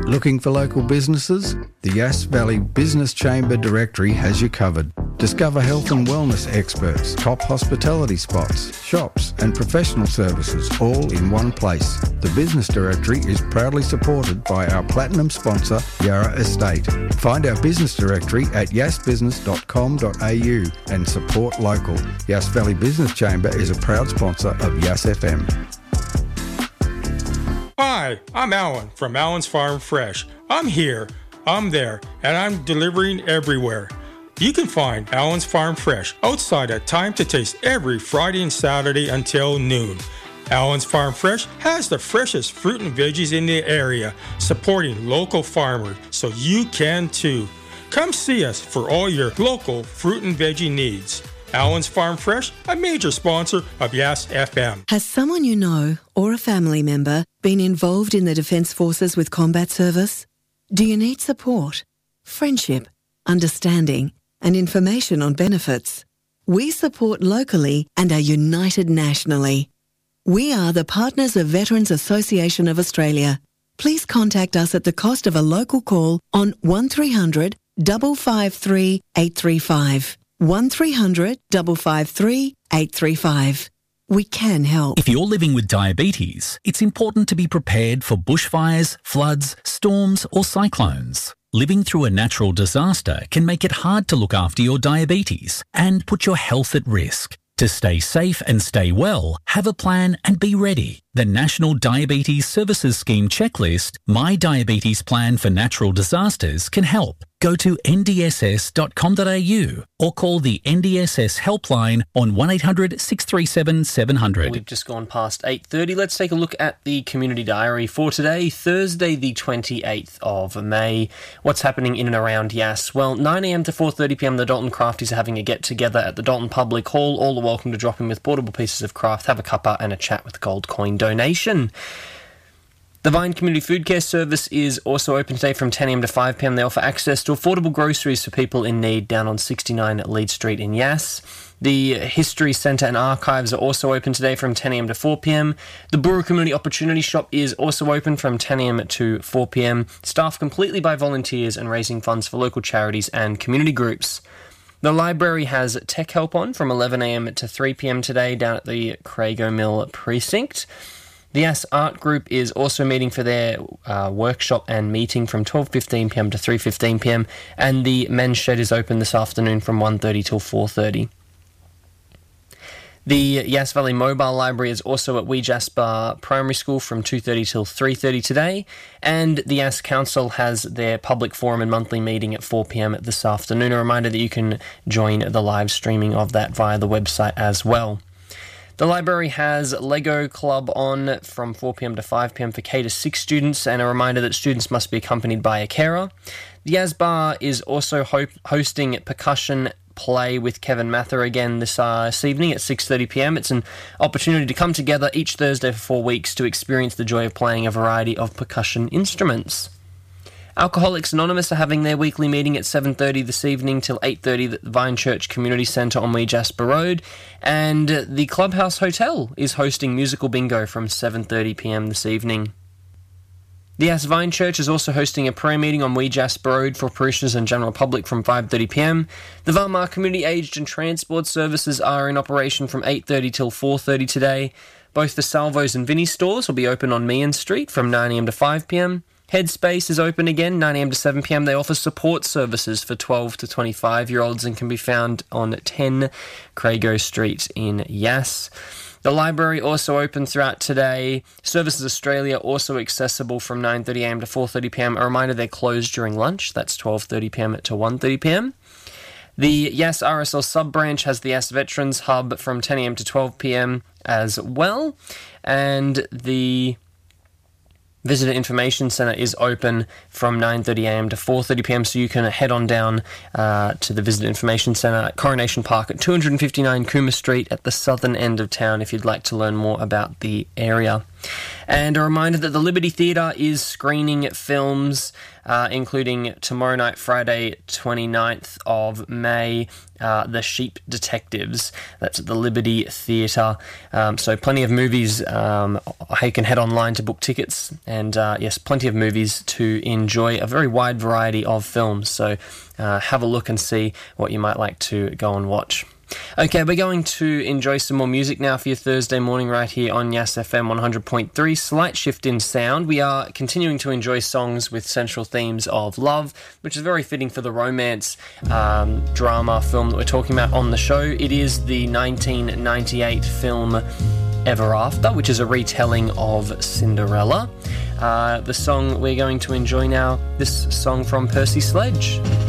Looking for local businesses? The Yass Valley Business Chamber Directory has you covered. Discover health and wellness experts, top hospitality spots, shops and professional services all in one place. The Business Directory is proudly supported by our platinum sponsor, Yarra Estate. Find our business directory at yassbusiness.com.au and support local. Yass Valley Business Chamber is a proud sponsor of Yass FM. Hi, I'm Alan from Alan's Farm Fresh. I'm here, I'm there, and I'm delivering everywhere. You can find Alan's Farm Fresh outside at Time to Taste every Friday and Saturday until noon. Alan's Farm Fresh has the freshest fruit and veggies in the area, supporting local farmers, so you can too. Come see us for all your local fruit and veggie needs. Alan's Farm Fresh, a major sponsor of Yass FM. Has someone you know or a family member been involved in the Defence Forces with combat service? Do you need support, friendship, understanding, and information on benefits? We support locally and are united nationally. We are the partners of Veterans Association of Australia. Please contact us at the cost of a local call on 1300 553 835. 1300 553 835. We can help. If you're living with diabetes, it's important to be prepared for bushfires, floods, storms or cyclones. Living through a natural disaster can make it hard to look after your diabetes and put your health at risk. To stay safe and stay well, have a plan and be ready. The National Diabetes Services Scheme checklist, My Diabetes Plan for Natural Disasters, can help. Go to ndss.com.au or call the NDSS helpline on 1800 637 700. We've just gone past 8:30. Let's take a look at the community diary for today, Thursday the 28th of May. What's happening in and around Yass? Well, 9am to 4:30pm, the Dalton Crafties are having a get-together at the Dalton Public Hall. All are welcome to drop in with portable pieces of craft, have a cuppa and a chat with the gold coin donation. The Vine Community Food Care Service is also open today from 10am to 5pm. They offer access to affordable groceries for people in need down on 69 Leeds Street in Yass. The History Centre and Archives are also open today from 10am to 4pm. The Buru Community Opportunity Shop is also open from 10am to 4pm. Staffed completely by volunteers and raising funds for local charities and community groups. The library has tech help on from 11am to 3pm today down at the Crago Mill precinct. The Yass Art Group is also meeting for their workshop and meeting from 12:15pm to 3:15pm, and the men's shed is open this afternoon from 1:30 till 4:30. The Yass Valley Mobile Library is also at Wee Jasper Primary School from 2:30 till 3:30 today, and the Yass Council has their public forum and monthly meeting at 4pm this afternoon. A reminder that you can join the live streaming of that via the website as well. The library has Lego Club on from 4pm to 5pm for K to 6 students, and a reminder that students must be accompanied by a carer. The Yas Bar is also hosting percussion play with Kevin Mather again this evening at 6:30pm. It's an opportunity to come together each Thursday for 4 weeks to experience the joy of playing a variety of percussion instruments. Alcoholics Anonymous are having their weekly meeting at 7:30 this evening till 8:30 at the Vine Church Community Centre on Wee Jasper Road, and the Clubhouse Hotel is hosting musical bingo from 7:30pm this evening. The Yass Vine Church is also hosting a prayer meeting on Wee Jasper Road for parishioners and general public from 5:30pm. The Valmar Community Aged and Transport Services are in operation from 8:30 till 4:30 today. Both the Salvos and Vinnie stores will be open on Meehan Street from 9am to 5pm. Headspace is open again, 9am to 7pm. They offer support services for 12 to 25-year-olds and can be found on 10 Crago Street in Yass. The library also open throughout today. Services Australia also accessible from 9:30am to 4:30pm. A reminder they're closed during lunch. That's 12:30pm to 1:30pm. The Yass RSL sub-branch has the Yass Veterans Hub from 10am to 12pm as well. And the Visitor Information Centre is open from 9:30am to 4:30pm, so you can head on down to the Visitor Information Centre at Coronation Park at 259 Cooma Street at the southern end of town if you'd like to learn more about the area. And a reminder that the Liberty Theatre is screening films, including tomorrow night, Friday 29th of May, The Sheep Detectives. That's at the Liberty Theatre. So plenty of movies. You can head online to book tickets. And yes, plenty of movies to enjoy, a very wide variety of films. So have a look and see what you might like to go and watch. Okay, we're going to enjoy some more music now for your Thursday morning right here on Yass FM 100.3. Slight shift in sound. We are continuing to enjoy songs with central themes of love, which is very fitting for the romance drama film that we're talking about on the show. It is the 1998 film Ever After, which is a retelling of Cinderella. The song we're going to enjoy now, this song from Percy Sledge.